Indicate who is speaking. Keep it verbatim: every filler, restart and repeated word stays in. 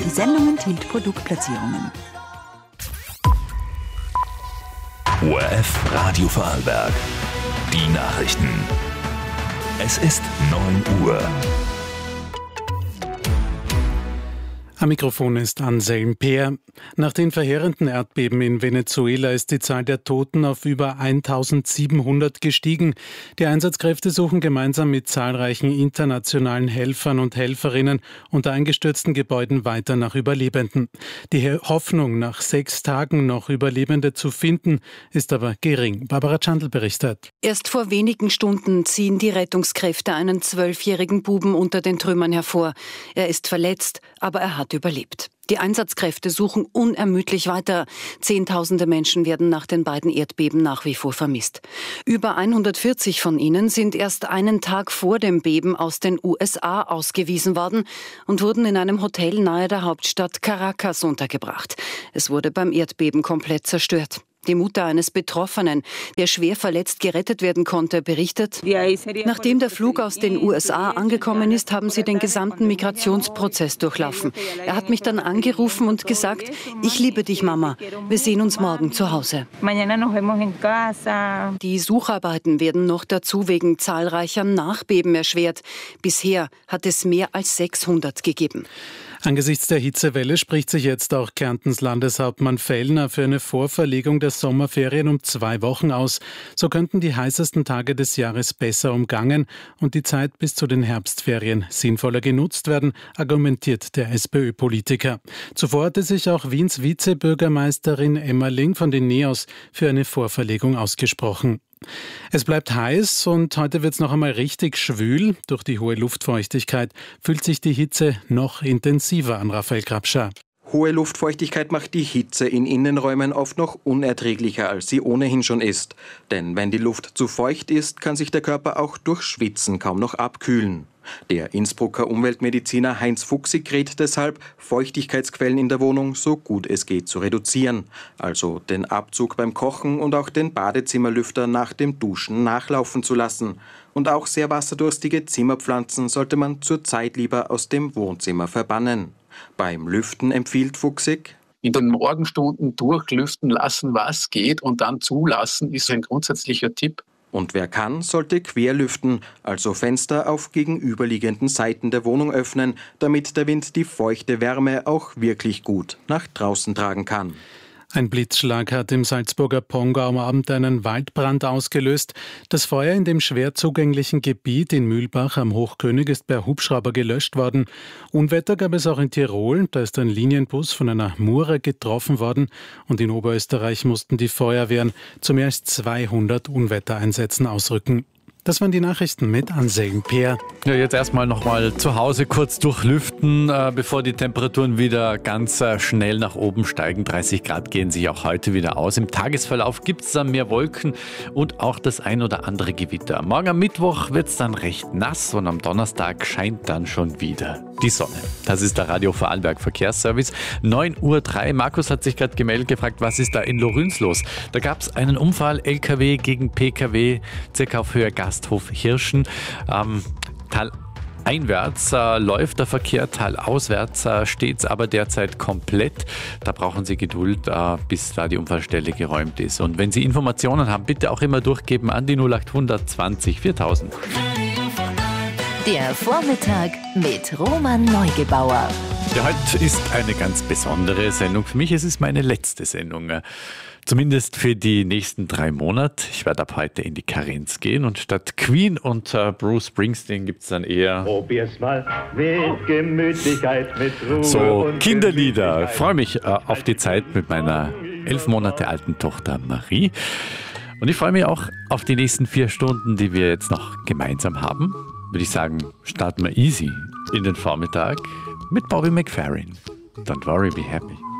Speaker 1: Die Sendung enthielt Produktplatzierungen.
Speaker 2: O R F Radio Vorarlberg. Die Nachrichten. Es ist neun Uhr.
Speaker 3: Am Mikrofon ist Anselm Peer. Nach den verheerenden Erdbeben in Venezuela ist die Zahl der Toten auf über eintausendsiebenhundert gestiegen. Die Einsatzkräfte suchen gemeinsam mit zahlreichen internationalen Helfern und Helferinnen unter eingestürzten Gebäuden weiter nach Überlebenden. Die Hoffnung, nach sechs Tagen noch Überlebende zu finden, ist aber gering. Barbara Chandl berichtet.
Speaker 4: Erst vor wenigen Stunden ziehen die Rettungskräfte einen zwölfjährigen Buben unter den Trümmern hervor. Er ist verletzt, aber er hat überlebt. Die Einsatzkräfte suchen unermüdlich weiter. Zehntausende Menschen werden nach den beiden Erdbeben nach wie vor vermisst. Über hundertvierzig von ihnen sind erst einen Tag vor dem Beben aus den U S A ausgewiesen worden und wurden in einem Hotel nahe der Hauptstadt Caracas untergebracht. Es wurde beim Erdbeben komplett zerstört. Die Mutter eines Betroffenen, der schwer verletzt gerettet werden konnte, berichtet: Nachdem der Flug aus den U S A angekommen ist, haben sie den gesamten Migrationsprozess durchlaufen. Er hat mich dann angerufen und gesagt: Ich liebe dich, Mama. Wir sehen uns morgen zu Hause. Die Sucharbeiten werden noch dazu wegen zahlreicher Nachbeben erschwert. Bisher hat es mehr als sechshundert gegeben.
Speaker 3: Angesichts der Hitzewelle spricht sich jetzt auch Kärntens Landeshauptmann Fellner für eine Vorverlegung der Sommerferien um zwei Wochen aus. So könnten die heißesten Tage des Jahres besser umgangen und die Zeit bis zu den Herbstferien sinnvoller genutzt werden, argumentiert der SPÖ-Politiker. Zuvor hatte sich auch Wiens Vizebürgermeisterin Emma Ling von den NEOS für eine Vorverlegung ausgesprochen. Es bleibt heiß und heute wird es noch einmal richtig schwül. Durch die hohe Luftfeuchtigkeit fühlt sich die Hitze noch intensiver an. Raphael Grabscher.
Speaker 5: Hohe Luftfeuchtigkeit macht die Hitze in Innenräumen oft noch unerträglicher, als sie ohnehin schon ist. Denn wenn die Luft zu feucht ist, kann sich der Körper auch durch Schwitzen kaum noch abkühlen. Der Innsbrucker Umweltmediziner Heinz Fuchsig rät deshalb, Feuchtigkeitsquellen in der Wohnung so gut es geht zu reduzieren. Also den Abzug beim Kochen und auch den Badezimmerlüfter nach dem Duschen nachlaufen zu lassen. Und auch sehr wasserdurstige Zimmerpflanzen sollte man zurzeit lieber aus dem Wohnzimmer verbannen. Beim Lüften empfiehlt Fuchsig:
Speaker 6: In den Morgenstunden durchlüften lassen, was geht, und dann zulassen, ist ein grundsätzlicher Tipp.
Speaker 5: Und wer kann, sollte querlüften, also Fenster auf gegenüberliegenden Seiten der Wohnung öffnen, damit der Wind die feuchte Wärme auch wirklich gut nach draußen tragen kann.
Speaker 3: Ein Blitzschlag hat im Salzburger Pongau am Abend einen Waldbrand ausgelöst. Das Feuer in dem schwer zugänglichen Gebiet in Mühlbach am Hochkönig ist per Hubschrauber gelöscht worden. Unwetter gab es auch in Tirol. Da ist ein Linienbus von einer Mure getroffen worden. Und in Oberösterreich mussten die Feuerwehren zu mehr als zweihundert Unwettereinsätzen ausrücken. Das waren die Nachrichten mit Anselm Peer.
Speaker 7: Ja, jetzt erstmal nochmal zu Hause kurz durchlüften, äh, bevor die Temperaturen wieder ganz äh, schnell nach oben steigen. dreißig Grad gehen sich auch heute wieder aus. Im Tagesverlauf gibt es dann mehr Wolken und auch das ein oder andere Gewitter. Morgen am Mittwoch wird es dann recht nass und am Donnerstag scheint dann schon wieder die Sonne. Das ist der Radio Vorarlberg Verkehrsservice. neun Uhr drei. Markus hat sich gerade gemeldet, gefragt, was ist da in Loryns los? Da gab es einen Unfall, L K W gegen P K W, circa auf Höhe Gasthof Hirschen. Ähm, Tal Einwärts äh, läuft der Verkehr, talauswärts äh, steht es aber derzeit komplett. Da brauchen Sie Geduld, äh, bis da die Unfallstelle geräumt ist. Und wenn Sie Informationen haben, bitte auch immer durchgeben an die null acht zwanzig viertausend.
Speaker 8: Der Vormittag mit Roman Neugebauer.
Speaker 7: Ja, heute ist eine ganz besondere Sendung für mich. Es ist meine letzte Sendung. Zumindest für die nächsten drei Monate. Ich werde ab heute in die Karenz gehen und statt Queen und äh, Bruce Springsteen gibt es dann eher
Speaker 9: Probier's mal mit Gemütlichkeit, mit Ruhe
Speaker 7: so
Speaker 9: und
Speaker 7: Kinderlieder. Ich freue mich äh, auf die Zeit mit meiner elf Monate alten Tochter Marie. Und ich freue mich auch auf die nächsten vier Stunden, die wir jetzt noch gemeinsam haben. Würde ich sagen, starten wir easy in den Vormittag mit Bobby McFerrin. Don't worry, be happy.